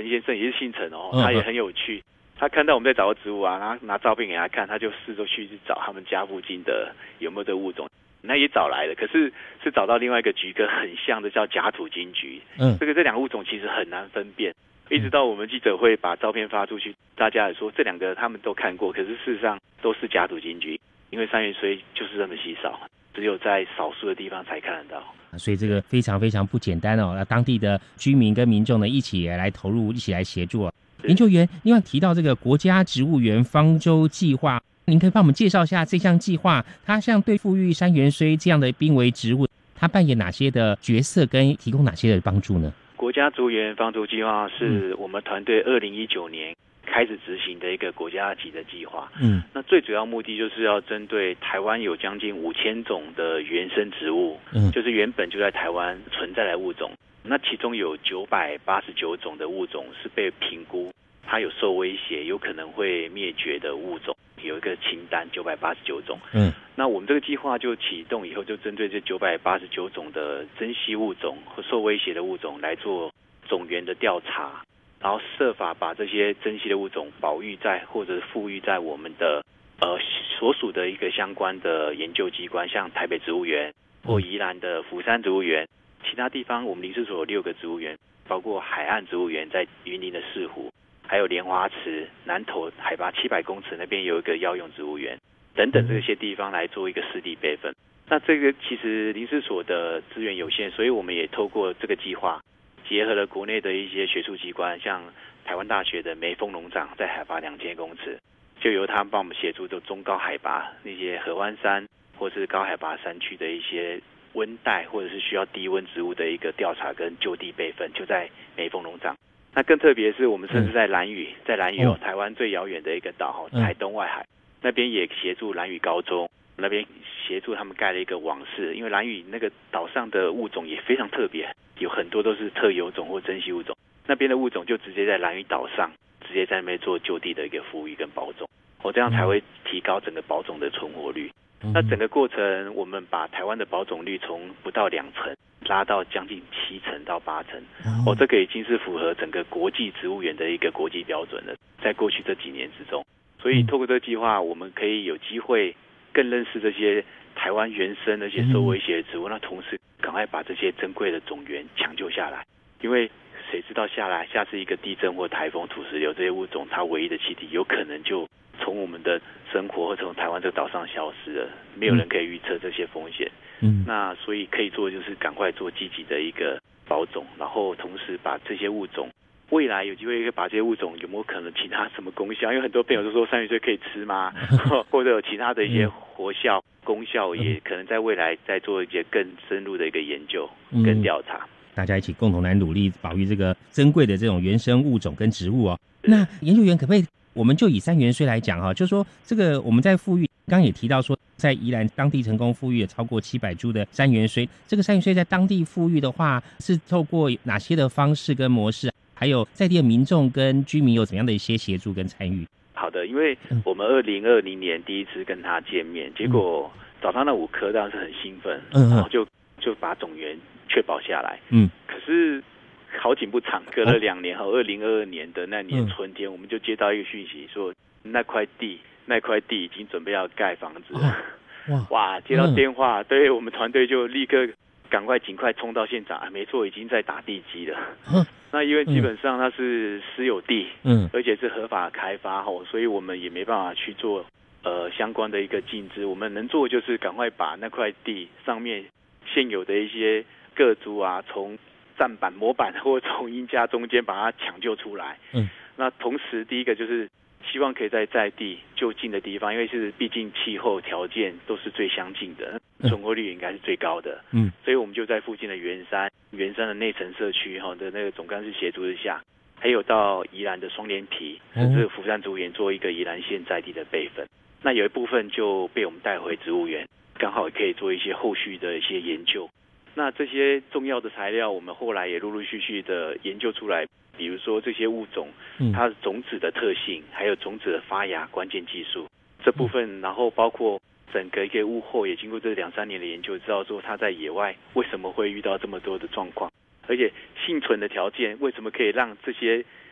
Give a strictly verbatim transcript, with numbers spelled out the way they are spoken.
陈先生也是姓陈哦，他也很有趣。他看到我们在找植物啊，然后拿照片给他看，他就试着去找他们家附近的有没有这个物种。那也找来了，可是是找到另外一个菊跟很像的叫假土金菊。嗯，这个这两个物种其实很难分辨。一直到我们记者会把照片发出去，大家也说这两个他们都看过，可是事实上都是假土金菊，因为三元荽就是这么稀少，只有在少数的地方才看得到。 所以这个非常非常不简单哦。那当地的居民跟民众呢一起来投入，一起来协助。研究员另外提到这个国家植物园方舟计划，您可以帮我们介绍一下这项计划，它像对富裕三元荽这样的濒危植物，它扮演哪些的角色跟提供哪些的帮助呢？ 国家植物园方舟计划是我们团队二零一九年开始执行的一个国家级的计划。嗯，那最主要目的就是要针对台湾有将近五千种的原生植物，嗯，就是原本就在台湾存在的物种。那其中有九百八十九种的物种是被评估它有受威胁、有可能会灭绝的物种，有一个清单九百八十九种。嗯，那我们这个计划就启动以后，就针对这九百八十九种的珍稀物种和受威胁的物种来做种源的调查，然后设法把这些珍稀的物种保育在或者富裕在我们的呃所属的一个相关的研究机关，像台北植物园或宜兰的福山植物园。其他地方我们林试所有六个植物园，包括海岸植物园在云林的四湖，还有莲花池、南投海拔七百公尺那边有一个药用植物园等等这些地方来做一个湿地备份。那这个其实林试所的资源有限，所以我们也透过这个计划，结合了国内的一些学术机关，像台湾大学的梅峰农场在海拔两千公尺，就由他们帮我们协助做中高海拔那些合欢山或是高海拔山区的一些温带或者是需要低温植物的一个调查跟就地备份，就在梅峰农场。那更特别是我们甚至在兰屿，在兰屿有台湾最遥远的一个岛台东外海，那边也协助兰屿高中那边协助他们盖了一个网室，因为兰屿那个岛上的物种也非常特别，有很多都是特有种或珍稀物种，那边的物种就直接在兰屿岛上直接在那边做就地的一个复育跟保种，哦，这样才会提高整个保种的存活率。那整个过程，我们把台湾的保种率从不到两成拉到将近七成到八成，哦，这个已经是符合整个国际植物园的一个国际标准了。在过去这几年之中，所以透过这个计划，我们可以有机会更认识这些台湾原生那些受威胁的植物，那同时赶快把这些珍贵的种源抢救下来，因为谁知道下来下次一个地震或台风、土石流这些物种，它唯一的栖地有可能就从我们的生活或从台湾这个岛上消失了，没有人可以预测这些风险。嗯，那所以可以做就是赶快做积极的一个保种，然后同时把这些物种未来有机会把这些物种有没有可能其他什么功效？因为很多朋友都说三元荽可以吃吗？或者有其他的一些活效、功效，也可能在未来再做一些更深入的一个研究跟调查。嗯， 大家一起共同来努力保育这个珍贵的这种原生物种跟植物哦。那研究员可不可以？我们就以三元荽来讲哈，就是说这个我们在富裕，刚刚也提到说，在宜兰当地成功富裕了超过七百株的三元荽。这个三元荽在当地富裕的话，是透过哪些的方式跟模式？还有在地的民众跟居民有怎么样的一些协助跟参与？ 好的，因为我们二零二零年第一次跟他见面，结果找到那五颗当然是很兴奋，嗯，然后就就把种源确保下来。嗯，可是好景不长，隔了两年后，二零二二年的那年春天，我们就接到一个讯息说，那块地那块地已经准备要盖房子了。哇哇！接到电话，对我们团队就立刻赶快尽快冲到现场。啊，没错，已经在打地基了。那因为基本上它是私有地，嗯，而且是合法开发后，所以我们也没办法去做呃相关的一个禁止。我们能做的就是赶快把那块地上面现有的一些个株啊，从站板、模板或从鹰架中间把它抢救出来。嗯，那同时第一个就是希望可以在在地就近的地方，因为是毕竟气候条件都是最相近的，存活率应该是最高的。嗯，所以我们就在附近的圆山、圆山的内城社区哈的那个总干事协助之下，还有到宜兰的双连皮，甚至福山植物园做一个宜兰县在地的备份。那有一部分就被我们带回植物园，刚好也可以做一些后续的一些研究。那这些重要的材料，我们后来也陆陆续续的研究出来，比如说这些物种，它种子的特性，还有种子的发芽关键技术这部分，然后包括整个一个物候，也经过这两三年的研究，知道说它在野外为什么会遇到这么多的状况，而且幸存的条件为什么可以让这些